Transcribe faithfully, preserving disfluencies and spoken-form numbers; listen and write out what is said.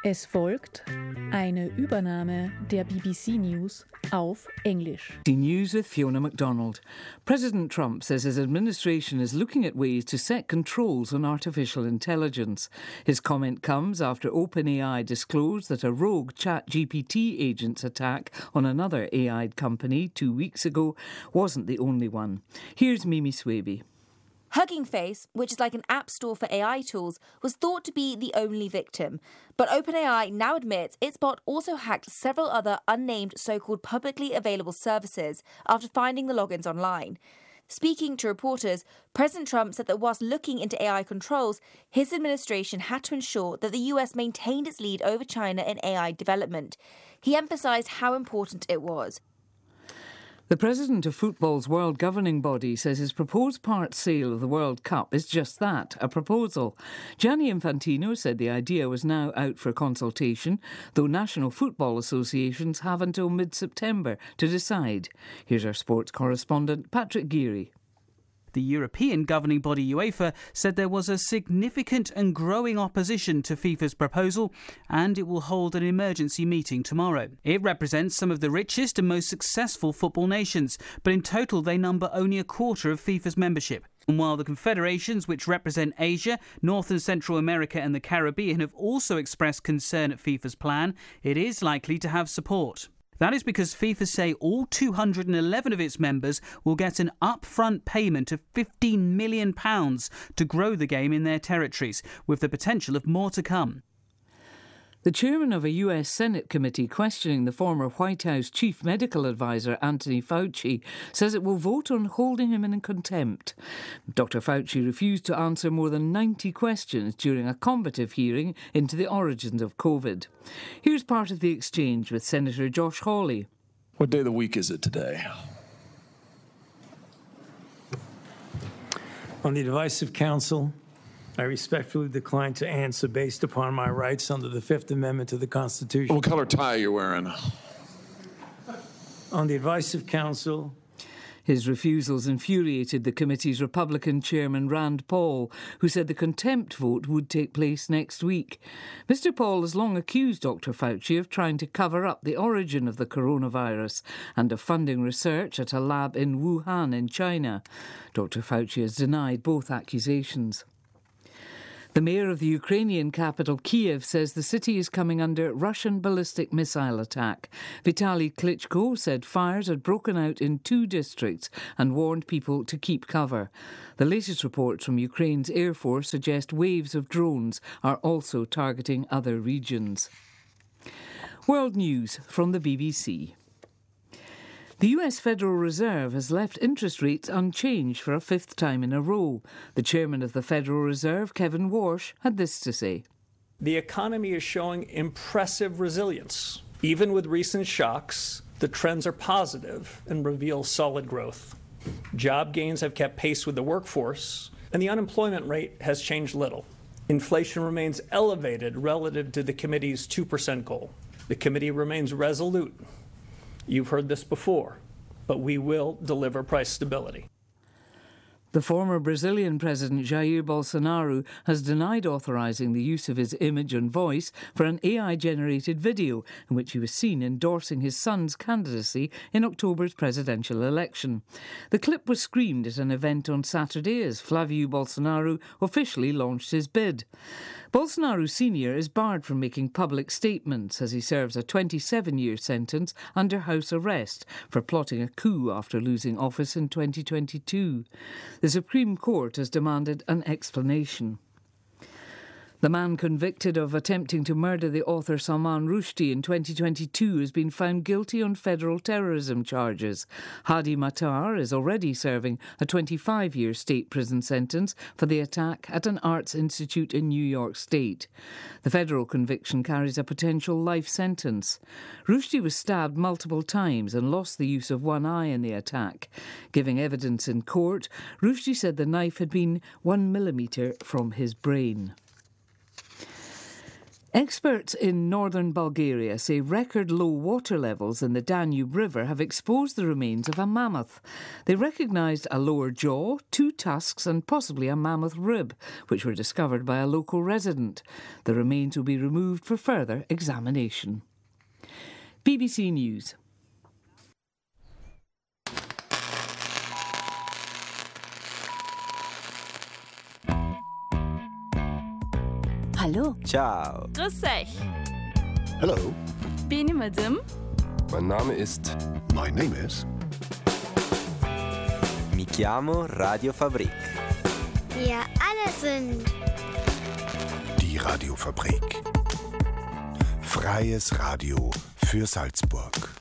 Es folgt eine Übernahme der B B C News auf Englisch. The News with Fiona MacDonald. President Trump says his administration is looking at ways to set controls on artificial intelligence. His comment comes after OpenAI disclosed that a rogue ChatGPT agent's attack on another A I company two weeks ago wasn't the only one. Here's Mimi Swaby. Hugging Face, which is like an app store for A I tools, was thought to be the only victim. But OpenAI now admits its bot also hacked several other unnamed so-called publicly available services after finding the logins online. Speaking to reporters, President Trump said that whilst looking into A I controls, his administration had to ensure that the U S maintained its lead over China in A I development. He emphasised how important it was. The president of football's world governing body says his proposed part sale of the World Cup is just that, a proposal. Gianni Infantino said the idea was now out for consultation, though national football associations have until mid-September to decide. Here's our sports correspondent, Patrick Geary. The European governing body UEFA said there was a significant and growing opposition to FIFA's proposal, and it will hold an emergency meeting tomorrow. It represents some of the richest and most successful football nations, but in total they number only a quarter of FIFA's membership. And while the confederations, which represent Asia, North and Central America and the Caribbean, have also expressed concern at FIFA's plan, it is likely to have support. That is because FIFA say all two hundred eleven of its members will get an upfront payment of fifteen million pounds to grow the game in their territories, with the potential of more to come. The chairman of a U S Senate committee questioning the former White House chief medical advisor Anthony Fauci says it will vote on holding him in contempt. Doctor Fauci refused to answer more than ninety questions during a combative hearing into the origins of COVID. Here's part of the exchange with Senator Josh Hawley. What day of the week is it today? On the advice of counsel, I respectfully decline to answer based upon my rights under the Fifth Amendment to the Constitution. What color tie are you wearing? On the advice of counsel. His refusals infuriated the committee's Republican chairman Rand Paul, who said the contempt vote would take place next week. Mister Paul has long accused Doctor Fauci of trying to cover up the origin of the coronavirus and of funding research at a lab in Wuhan in China. Doctor Fauci has denied both accusations. The mayor of the Ukrainian capital, Kiev, says the city is coming under Russian ballistic missile attack. Vitaly Klitschko said fires had broken out in two districts and warned people to keep cover. The latest reports from Ukraine's Air Force suggest waves of drones are also targeting other regions. World News from the B B C. The U S Federal Reserve has left interest rates unchanged for a fifth time in a row. The chairman of the Federal Reserve, Kevin Warsh, had this to say. The economy is showing impressive resilience. Even with recent shocks, the trends are positive and reveal solid growth. Job gains have kept pace with the workforce, and the unemployment rate has changed little. Inflation remains elevated relative to the committee's two percent goal. The committee remains resolute. You've heard this before, but we will deliver price stability. The former Brazilian President Jair Bolsonaro has denied authorising the use of his image and voice for an A I-generated video in which he was seen endorsing his son's candidacy in October's presidential election. The clip was screened at an event on Saturday as Flavio Bolsonaro officially launched his bid. Bolsonaro Senior is barred from making public statements as he serves a twenty-seven-year sentence under house arrest for plotting a coup after losing office in twenty twenty-two. The Supreme Court has demanded an explanation. The man convicted of attempting to murder the author Salman Rushdie in twenty twenty-two has been found guilty on federal terrorism charges. Hadi Matar is already serving a twenty-five-year state prison sentence for the attack at an arts institute in New York State. The federal conviction carries a potential life sentence. Rushdie was stabbed multiple times and lost the use of one eye in the attack. Giving evidence in court, Rushdie said the knife had been one millimetre from his brain. Experts in northern Bulgaria say record low water levels in the Danube River have exposed the remains of a mammoth. They recognised a lower jaw, two tusks and possibly a mammoth rib, which were discovered by a local resident. The remains will be removed for further examination. B B C News. Hallo. Ciao. Grüß euch. Hello. Benim adım. Mein Name ist... My name is... Mi chiamo Radio Fabrik. Wir alle sind... Die Radiofabrik. Freies Radio für Salzburg.